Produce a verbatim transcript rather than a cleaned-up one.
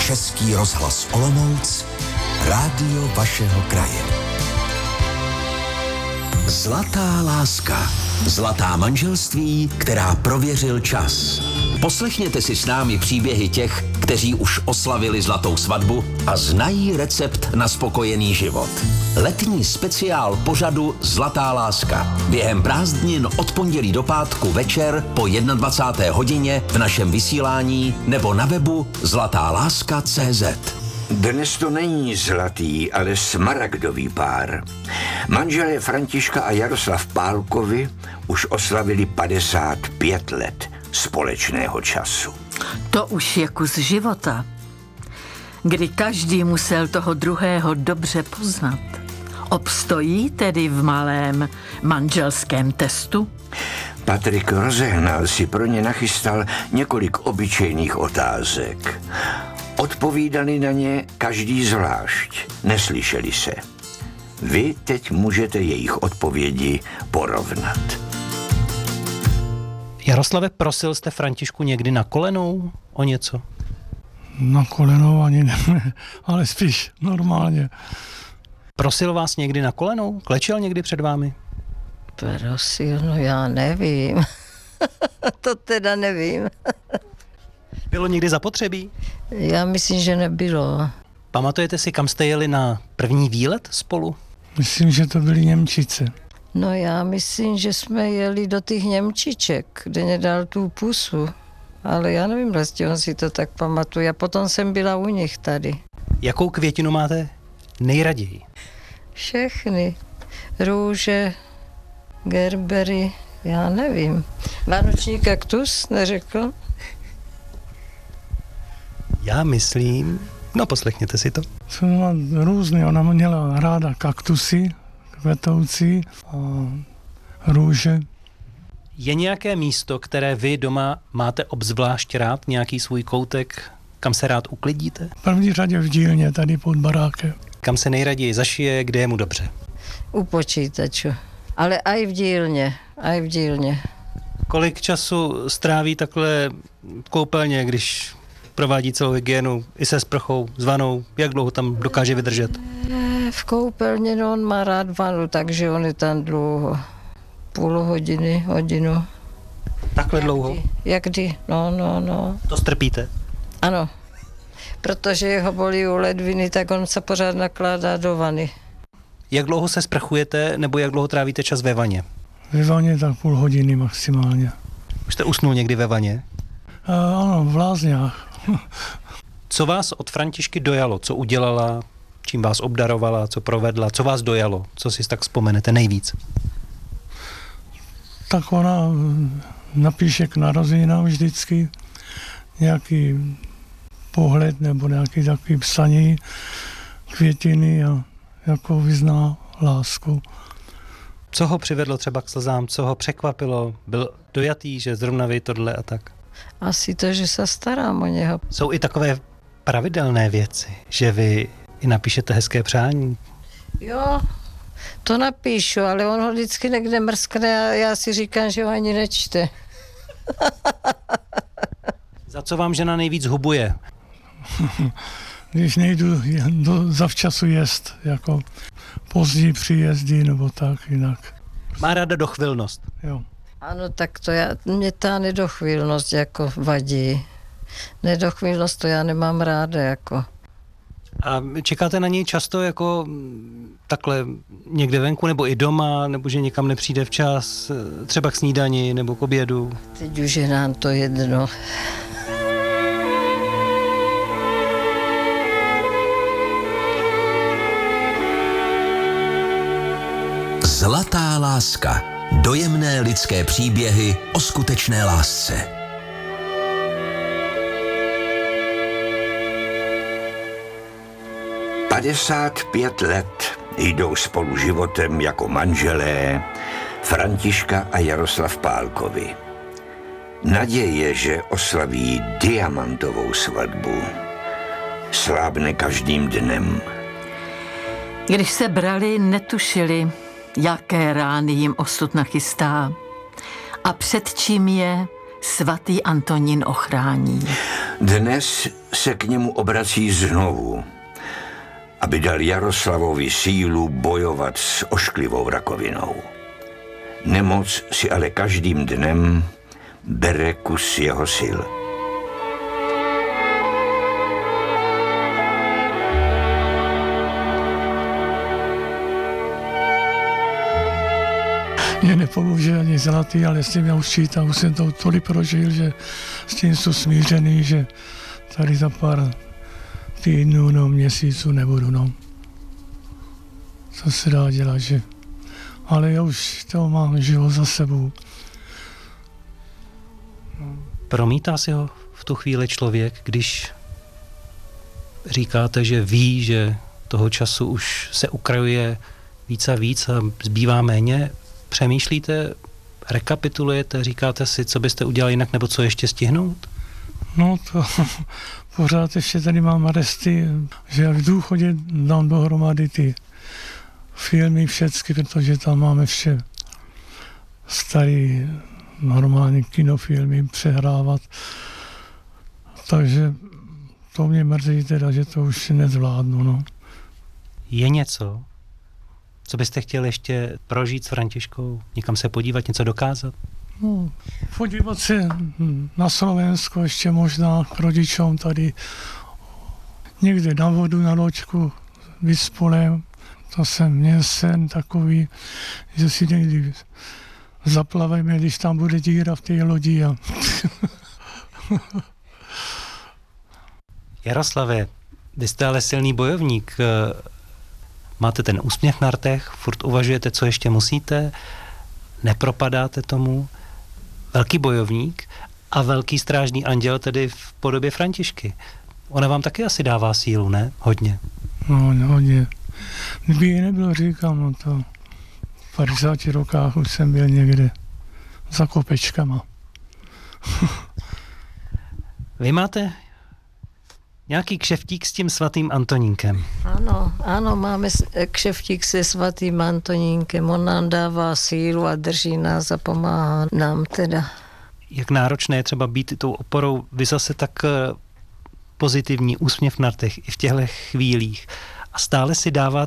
Český rozhlas Olomouc, rádio vašeho kraje. Zlatá láska. Zlatá manželství, která prověřil čas. Poslechněte si s námi příběhy těch, kteří už oslavili zlatou svatbu a znají recept na spokojený život. Letní speciál pořadu Zlatá láska. Během prázdnin od pondělí do pátku večer po dvacáté jedné hodině v našem vysílání nebo na webu zlatá láska tečka cé zet. Dnes to není zlatý, ale smaragdový pár. Manželé Františka a Jaroslav Pálkovi už oslavili padesát pět let společného času. To už je kus života, kdy každý musel toho druhého dobře poznat. Obstojí tedy v malém manželském testu? Patrik rozehnal si pro ně nachystal několik obyčejných otázek. Odpovídali na ně každý zvlášť, neslyšeli se. Vy teď můžete jejich odpovědi porovnat. Jaroslave, prosil jste Františku někdy na kolenou o něco? Na kolenou ani ne, ale spíš normálně. Prosil vás někdy na kolenou? Klečel někdy před vámi? Prosil, no já nevím. To teda nevím. Bylo někdy zapotřebí? Já myslím, že nebylo. Pamatujete si, kam jste jeli na první výlet spolu? Myslím, že to byly Němčice. No já myslím, že jsme jeli do těch Němčiček, kde mě dal tu pusu. Ale já nevím, vlastně on si to tak pamatuje. A potom jsem byla u nich tady. Jakou květinu máte nejraději? Všechny. Růže, gerbery, já nevím. Vánoční kaktus, neřekl? Já myslím, no poslechněte si to. Jsou různé, ona měla ráda kaktusy, kvetoucí a růže. Je nějaké místo, které vy doma máte obzvlášť rád, nějaký svůj koutek, kam se rád uklidíte? V první řadě v dílně, tady pod barákem. Kam se nejraději zašije, kde je mu dobře? U počítaču. Ale aj v dílně, aj v dílně. Kolik času stráví takhle v koupelně, když provádí celou hygienu i se sprchou, s vanou? Jak dlouho tam dokáže vydržet? V koupelně, no, on má rád vanu, takže on je tam dlouho. Půl hodiny, hodinu. Takhle Jak dlouho? Kdy, jak kdy, no, no, no. To strpíte? Ano, protože jeho bolí u ledviny, tak on se pořád nakládá do vany. Jak dlouho se sprchujete, nebo jak dlouho trávíte čas ve vaně? Ve vaně tak půl hodiny maximálně. Už jste usnul někdy ve vaně? A, ano, v lázních. Co vás od Františky dojalo? Co udělala? Čím vás obdarovala? Co provedla? Co vás dojalo? Co si tak vzpomenete nejvíc? Tak ona napíše k narozeninám vždycky nějaký pohled nebo nějaký takový psaní, květiny a jako vyzná lásku. Co ho přivedlo třeba k slzám? Co ho překvapilo? Byl dojatý, že zrovna vy tohle a tak? Asi to, že se starám o něho. Jsou i takové pravidelné věci, že vy i napíšete hezké přání? Jo, to napíšu, ale on ho vždycky někde mrskne a já si říkám, že ho ani nečte. Za co vám žena nejvíc hubuje? Když nejdu do, zavčasu jest, jako pozdní příjezdy nebo tak jinak. Má ráda dochvilnost. Jo. Ano, tak to já, mě ta nedochvilnost jako vadí. Nedochvilnost to já nemám ráda jako. A čekáte na něj často jako takhle někde venku nebo i doma, nebo že někam nepřijde včas, třeba k snídani nebo k obědu? Teď už je nám to jedno. Zlatá láska. Dojemné lidské příběhy o skutečné lásce. padesát pět let jdou spolu životem jako manželé Františka a Jaroslav Pálkovi. Naděje, že oslaví diamantovou svatbu, slábne každým dnem. Když se brali, netušili, jaké rány jim osud nachystá a před čím je svatý Antonín ochrání. Dnes se k němu obrací znovu, aby dal Jaroslavovi sílu bojovat s ošklivou rakovinou. Nemoc si ale každým dnem bere kus jeho sil. Mě nepomůže ani zlatý, ale s tím já už čítám, už jsem to tolik prožil, že s tím jsou smířený, že tady za pár týdnů, no měsíců nebudu, no. Co se dá dělat, že? Ale já už to mám život za sebou. Promítá si ho v tu chvíli člověk, když říkáte, že ví, že toho času už se ukrajuje víc a víc a zbývá méně? Přemýšlíte, rekapitulujete, říkáte si, co byste udělali jinak, nebo co ještě stihnout? No to pořád ještě tady mám resty, že jak v důchodě dám dohromady ty filmy všechny, protože tam máme vše starý normální kinofilmy přehrávat. Takže to mě mrzí teda, že to už nezvládnu, no. Je něco, co byste chtěli ještě prožít s Františkou? Někam se podívat, něco dokázat? No, podívat se na Slovensko ještě možná k rodičům tady někde na vodu, na loďku, vyspolem. To jsem měl sen takový, že si někdy zaplaveme, když tam bude díra v té lodi. A... Jaroslave, vy jste ale silný bojovník. Máte ten úsměv na rtech, furt uvažujete, co ještě musíte, nepropadáte tomu. Velký bojovník a velký strážný anděl tedy v podobě Františky. Ona vám taky asi dává sílu, ne? Hodně. No, hodně. Kdyby ji nebylo, říkám, no to v padesáti rokách už jsem byl někde za kopečkama. Vy máte nějaký kšeftík s tím svatým Antonínkem. Ano, ano, máme kšeftík se svatým Antonínkem. On nám dává sílu a drží nás a pomáhá nám teda. Jak náročné je třeba být tou oporou, vy zase tak pozitivní, úsměv na rtech i v těchto chvílích. A stále si dáváte